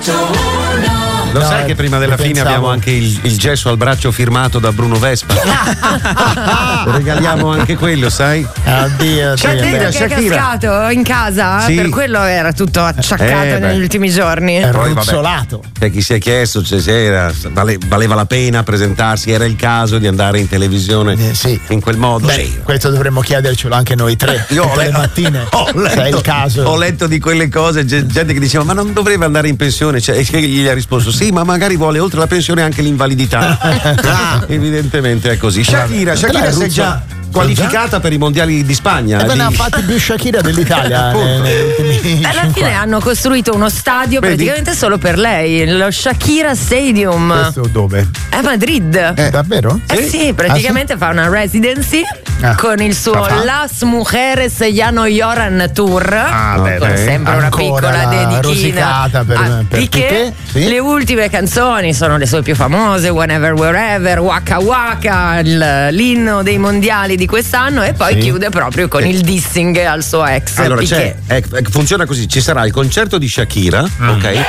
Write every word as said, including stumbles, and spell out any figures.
Lo No, sai che prima della fine pensavo... abbiamo anche il, il gesso al braccio firmato da Bruno Vespa? Regaliamo anche quello, sai? Addio, Shakira, che è cascato in casa, sì. Per quello era tutto acciaccato eh, negli ultimi giorni. È Poi, ruzzolato. Per chi si è chiesto, cioè, se era, vale, valeva la pena presentarsi, era il caso di andare in televisione eh, sì. in quel modo. Beh, sì. questo dovremmo chiedercelo anche noi tre. Io ho tutte le letto, mattine. ho letto, se è il caso. ho letto di quelle cose, gente che diceva ma non dovrebbe andare in pensione, cioè, e gli ha risposto sì, ma magari vuole oltre la pensione anche l'invalidità. Ah, evidentemente è così. Shakira, Shakira si è già qualificata per i mondiali di Spagna. E di... ne ha fatti più Shakira dell'Italia. eh, negli ultimi Alla fine cinque hanno costruito uno stadio Vedi? praticamente solo per lei, lo Shakira Stadium. Questo dove? A Madrid. Eh, davvero? Eh sì, praticamente fa una residency Ah. con il suo La fa? Las Mujeres Ya No Lloran Tour. Ah, beh, con beh. sempre una Ancora piccola la dedichina rosicata per- a per Piqué. Piqué, sì. Le ultime canzoni sono le sue più famose, Whenever Wherever, Waka Waka, il- l'inno dei mondiali di quest'anno, e poi Sì. chiude proprio con il dissing al suo ex Allora Piqué. c'è, eh, funziona così: ci sarà il concerto di Shakira, ok?